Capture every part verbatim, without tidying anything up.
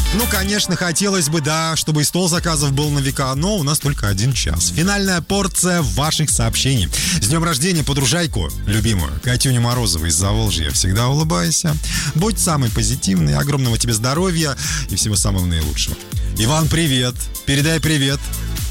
Ну, конечно, хотелось бы, да, чтобы и стол заказов был на века, но у нас только один час. Финальная порция ваших сообщений. С днем рождения подружайку, любимую, Катюню Морозову из Заволжья. Всегда улыбайся. Будь самый позитивный, огромного тебе здоровья и всего самого наилучшего. Иван, привет. Передай привет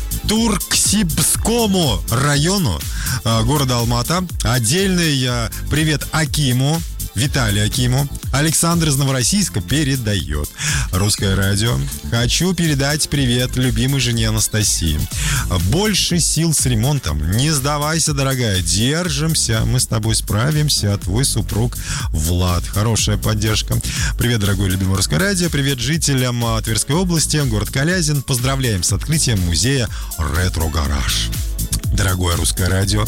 Турксибскому району э, города Алмата. Отдельный э, привет Акиму, Виталию Акиму. Александр из Новороссийска передает. Русское радио. Хочу передать привет любимой жене Анастасии. Больше сил с ремонтом. Не сдавайся, дорогая. Держимся. Мы с тобой справимся. А твой супруг Влад. Хорошая поддержка. Привет, дорогое любимое Русское радио. Привет жителям Тверской области. Город Калязин. Поздравляем с открытием музея «Ретро-гараж». Дорогое Русское радио,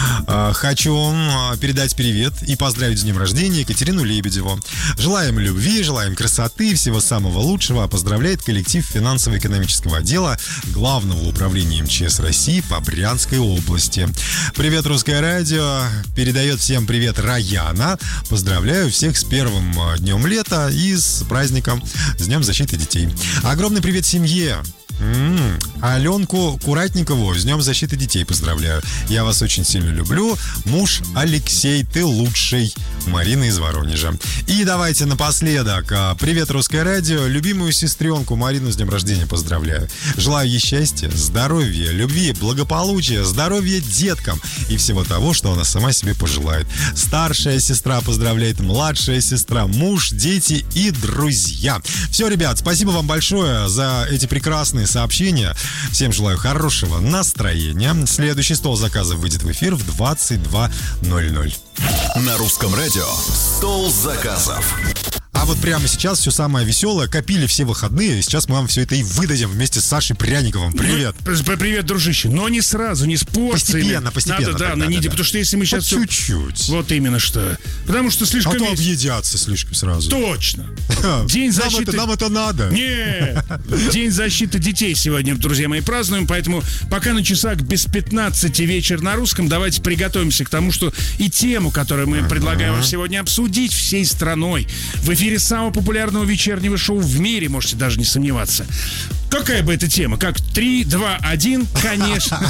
хочу передать привет и поздравить с днем рождения Екатерину Лебедеву. Желаем любви, желаем красоты, всего самого лучшего. Поздравляет коллектив финансово-экономического отдела Главного управления эм че эс России по Брянской области. Привет, Русское радио. Передает всем привет Раяна. Поздравляю всех с первым днем лета и с праздником, с Днем защиты детей. Огромный привет семье. М-м, Аленку Куратникову с Днем защиты детей поздравляю. Я вас очень сильно люблю. Муж Алексей, ты лучший. Марина из Воронежа. И давайте напоследок. Привет, Русское радио. Любимую сестренку Марину с днем рождения поздравляю. Желаю ей счастья, здоровья, любви, благополучия, здоровья деткам и всего того, что она сама себе пожелает. Старшая сестра поздравляет, младшая сестра, муж, дети и друзья. Все, ребят, спасибо вам большое за эти прекрасные сообщения. Всем желаю хорошего настроения. Следующий стол заказов выйдет в эфир в двадцать два ноль ноль. На Русском радио «Стол заказов». А вот прямо сейчас все самое веселое. Копили все выходные. Сейчас мы вам все это и выдадим вместе с Сашей Пряниковым. Привет. Ну, привет, дружище. Но не сразу, не с порциями. Постепенно, постепенно. Надо, да, да, на да, неделю. да. Потому что если мы сейчас... Все... Чуть-чуть. Вот именно что. Потому что слишком... А то весь... объедятся слишком сразу. Точно. День защиты... Нам это, нам это надо. Нет. День защиты детей сегодня, друзья мои, празднуем. Поэтому пока на часах без пятнадцати вечер на русском, давайте приготовимся к тому, что и тему, которую мы предлагаем вам сегодня обсудить всей страной. В эфире самого популярного вечернего шоу в мире, можете даже не сомневаться. Какая бы эта тема? Как три, два, один? Конечно.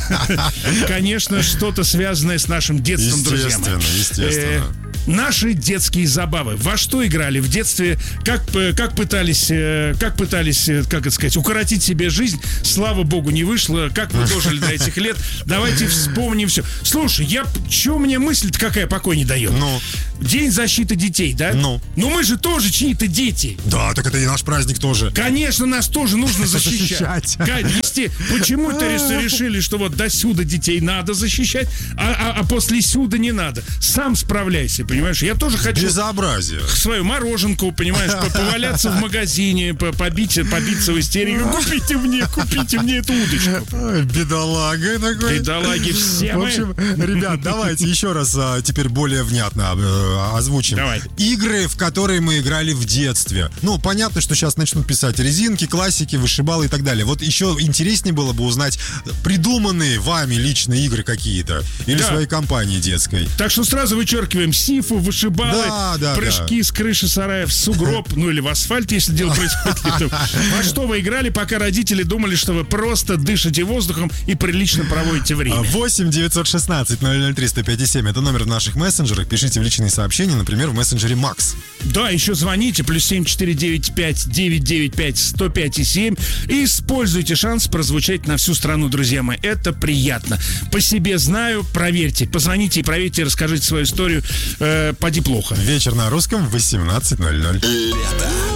Конечно, что-то связанное с нашим детством, друзья мои. Естественно, естественно. Наши детские забавы. Во что играли в детстве? Как, как пытались, как пытались, как это сказать, укоротить себе жизнь? Слава богу, не вышло. Как мы дожили до этих лет? Давайте вспомним все. Слушай, я, что мне мысль-то какая покой не дает? Ну? День защиты детей, да? Ну? Ну мы же тоже чьи-то дети. Да, так это и наш праздник тоже. Конечно, нас тоже нужно защищать. Защищать. Конечно. Почему-то решили, что вот до сюда детей надо защищать, а, а, а после сюда не надо. Сам справляйся, понимаешь? Я тоже хочу... Безобразие. Свою мороженку, понимаешь, поваляться в магазине, побить, побиться в истерику. Купите мне, купите мне эту удочку. Ой, бедолага такой. Бедолаги все мы. В общем, ребят, давайте еще раз а, теперь более внятно а, озвучим. Давай. Игры, в которые мы играли в детстве. Ну, понятно, что сейчас начнут писать резинки, классики, вышибалы и так далее. Вот еще интереснее было бы узнать придуманные вами лично игры какие-то. Или да. своей компании детской. Так что сразу вычеркиваем сифу, вышибалы, да, да, прыжки да. с крыши сарая в сугроб, ну или в асфальт, если дело происходит. Во что вы играли, пока родители думали, что вы просто дышите воздухом и прилично проводите время? восемь девятьсот шестнадцать ноль ноль три сто пять семь. Это номер в наших мессенджерах. Пишите в личные сообщения, например, в мессенджере Макс. Да, еще звоните, плюс семь четыре девять пять девять девять пять сто пять семь. И используйте шанс прозвучать на всю страну, друзья мои. Это приятно. По себе знаю, проверьте. Позвоните и проверьте, расскажите свою историю. Э, поди плохо. Вечер на русском в восемнадцать ноль ноль. Лето.